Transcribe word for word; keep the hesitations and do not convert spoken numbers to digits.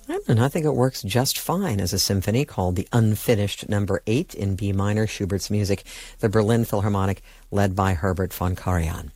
And I think it works just fine as a symphony called the Unfinished Number Eight in B minor, Schubert's music, the Berlin Philharmonic, led by Herbert von Karajan.